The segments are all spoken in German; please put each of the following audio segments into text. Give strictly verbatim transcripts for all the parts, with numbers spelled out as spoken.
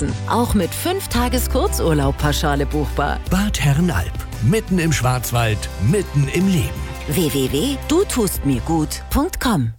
Reisen. Auch mit fünf Tages Kurzurlaub-Pauschale buchbar. Bad Herrenalb. Mitten im Schwarzwald, mitten im Leben. w w w punkt du tust mir gut punkt com.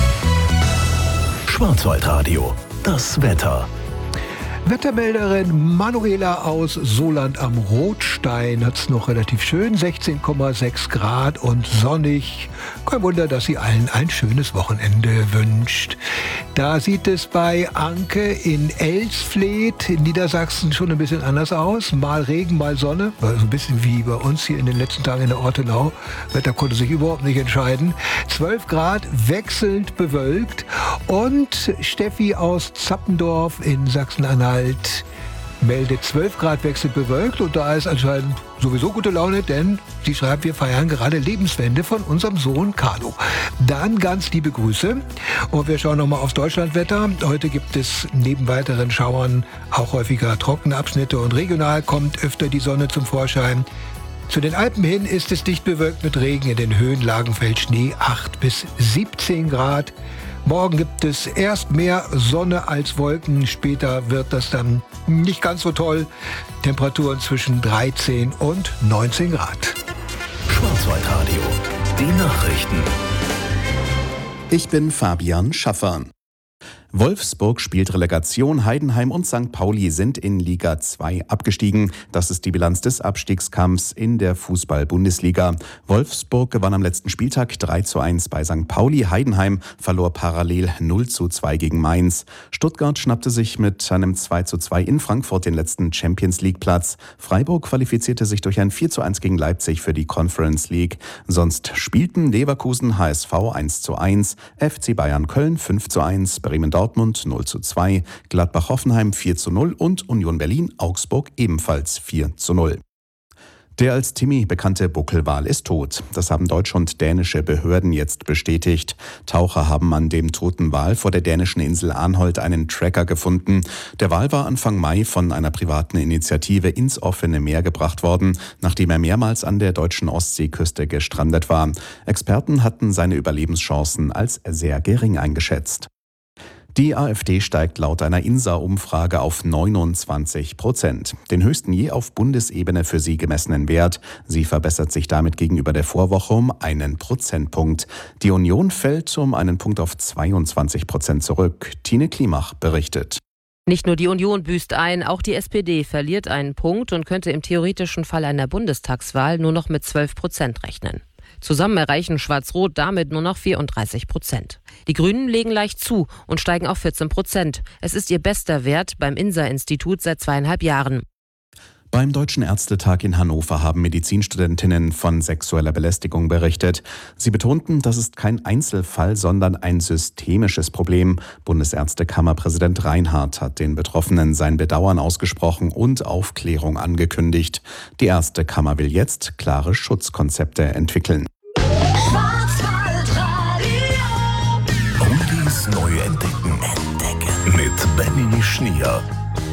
Schwarzwaldradio. Das Wetter. Wettermelderin Manuela aus Soland am Rotstein hat es noch relativ schön, sechzehn Komma sechs Grad und sonnig. Kein Wunder, dass sie allen ein schönes Wochenende wünscht. Da sieht es bei Anke in Elsfleth in Niedersachsen schon ein bisschen anders aus. Mal Regen, mal Sonne. Also ein bisschen wie bei uns hier in den letzten Tagen in der Ortenau. Wetter konnte sich überhaupt nicht entscheiden. zwölf Grad, wechselnd bewölkt. Und Steffi aus Zappendorf in Sachsen-Anhalt meldet zwölf Grad wechselnd bewölkt und da ist anscheinend sowieso gute Laune, denn sie schreibt, wir feiern gerade Lebenswende von unserem Sohn Carlo. Dann ganz liebe Grüße und wir schauen nochmal aufs Deutschlandwetter. Heute gibt es neben weiteren Schauern auch häufiger trockene Abschnitte und regional kommt öfter die Sonne zum Vorschein. Zu den Alpen hin ist es dicht bewölkt mit Regen, in den Höhenlagen fällt Schnee, acht bis siebzehn Grad. Morgen gibt es erst mehr Sonne als Wolken, später wird das dann nicht ganz so toll. Temperaturen zwischen dreizehn und neunzehn Grad. Schwarzwaldradio, die Nachrichten. Ich bin Fabian Schaffer. Wolfsburg spielt Relegation, Heidenheim und Sankt Pauli sind in Liga zwei abgestiegen. Das ist die Bilanz des Abstiegskampfs in der Fußball-Bundesliga. Wolfsburg gewann am letzten Spieltag drei zu eins bei Sankt Pauli. Heidenheim verlor parallel null zu zwei gegen Mainz. Stuttgart schnappte sich mit einem zwei zu zwei in Frankfurt den letzten Champions-League-Platz. Freiburg qualifizierte sich durch ein vier zu eins gegen Leipzig für die Conference League. Sonst spielten Leverkusen H S V eins zu eins, F C Bayern Köln fünf zu eins, Bremen Dortmund null zu zwei, Gladbach-Hoffenheim vier zu null und Union Berlin-Augsburg ebenfalls vier zu null. Der als Timmy bekannte Buckelwal ist tot. Das haben deutsche und dänische Behörden jetzt bestätigt. Taucher haben an dem toten Wal vor der dänischen Insel Arnholt einen Tracker gefunden. Der Wal war Anfang Mai von einer privaten Initiative ins offene Meer gebracht worden, nachdem er mehrmals an der deutschen Ostseeküste gestrandet war. Experten hatten seine Überlebenschancen als sehr gering eingeschätzt. Die AfD steigt laut einer I N S A-Umfrage auf neunundzwanzig Prozent, den höchsten je auf Bundesebene für sie gemessenen Wert. Sie verbessert sich damit gegenüber der Vorwoche um einen Prozentpunkt. Die Union fällt um einen Punkt auf zweiundzwanzig Prozent zurück. Tine Klimach berichtet. Nicht nur die Union büßt ein, auch die S P D verliert einen Punkt und könnte im theoretischen Fall einer Bundestagswahl nur noch mit zwölf Prozent rechnen. Zusammen erreichen Schwarz-Rot damit nur noch vierunddreißig Prozent. Die Grünen legen leicht zu und steigen auf vierzehn Prozent. Es ist ihr bester Wert beim I N S A-Institut seit zweieinhalb Jahren. Beim Deutschen Ärztetag in Hannover haben Medizinstudentinnen von sexueller Belästigung berichtet. Sie betonten, das ist kein Einzelfall, sondern ein systemisches Problem. Bundesärztekammerpräsident Reinhardt hat den Betroffenen sein Bedauern ausgesprochen und Aufklärung angekündigt. Die Ärztekammer will jetzt klare Schutzkonzepte entwickeln. Oldies neu entdecken. Entdecken. Mit Benny Schnier.